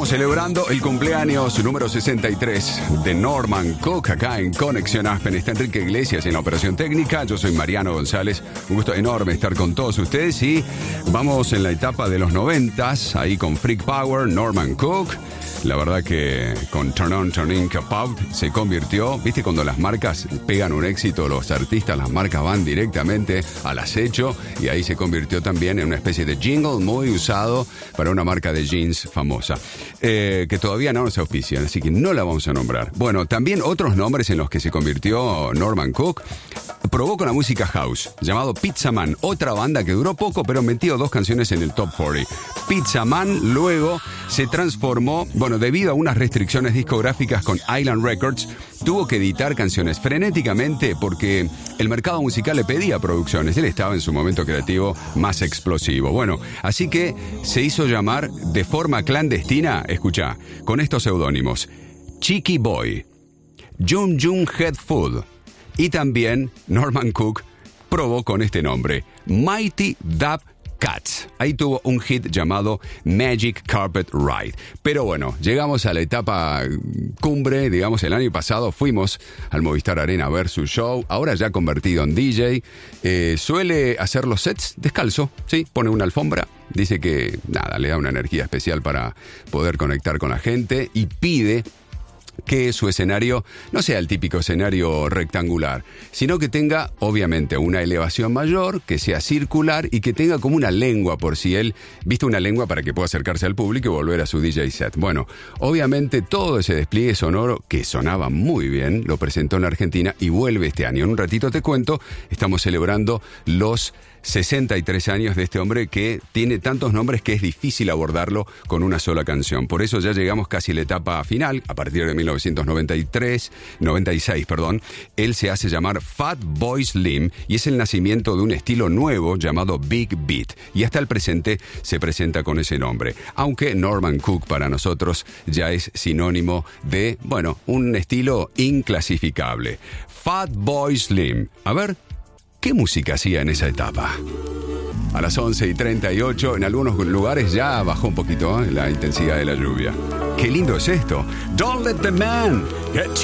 Estamos celebrando el cumpleaños número 63 de Norman Cook acá en Conexión Aspen. Está Enrique Iglesias en la operación técnica. Yo soy Mariano González. Un gusto enorme estar con todos ustedes y vamos en la etapa de los 90s, ahí con Freak Power, Norman Cook. La verdad que con Turn On, Turn In, Cap Out se convirtió, viste, cuando las marcas pegan un éxito, los artistas, las marcas van directamente al acecho y ahí se convirtió también en una especie de jingle muy usado para una marca de jeans famosa, que todavía no nos auspician, así que no la vamos a nombrar. Bueno, también otros nombres en los que se convirtió Norman Cook. Probó con la música house, llamado Pizza Man, otra banda que duró poco, pero metió 2 canciones en el Top 40. Pizza Man luego se transformó, bueno, debido a unas restricciones discográficas con Island Records, tuvo que editar canciones frenéticamente porque el mercado musical le pedía producciones. Él estaba en su momento creativo más explosivo. Bueno, así que se hizo llamar de forma clandestina, escuchá, con estos seudónimos: Cheeky Boy, Jum Jum Head Food. Y también Norman Cook probó con este nombre, Mighty Dub Cats. Ahí tuvo un hit llamado Magic Carpet Ride. Pero bueno, llegamos a la etapa cumbre, digamos, el año pasado fuimos al Movistar Arena a ver su show, ahora ya convertido en DJ. Suele hacer los sets descalzo, ¿sí? Pone una alfombra, dice que nada, le da una energía especial para poder conectar con la gente y pide que su escenario no sea el típico escenario rectangular, sino que tenga, obviamente, una elevación mayor, que sea circular y que tenga como una lengua por si él, viste, una lengua para que pueda acercarse al público y volver a su DJ set. Bueno, obviamente todo ese despliegue sonoro, que sonaba muy bien, lo presentó en la Argentina y vuelve este año. En un ratito te cuento, estamos celebrando los 63 años de este hombre que tiene tantos nombres que es difícil abordarlo con una sola canción. Por eso ya llegamos casi a la etapa final, a partir de 1996, él se hace llamar Fatboy Slim y es el nacimiento de un estilo nuevo llamado Big Beat. Y hasta el presente se presenta con ese nombre. Aunque Norman Cook para nosotros ya es sinónimo de, bueno, un estilo inclasificable. Fatboy Slim. A ver, ¿qué música hacía en esa etapa? A las 11:38, en algunos lugares ya bajó un poquito la intensidad de la lluvia. ¡Qué lindo es esto! Don't let the man get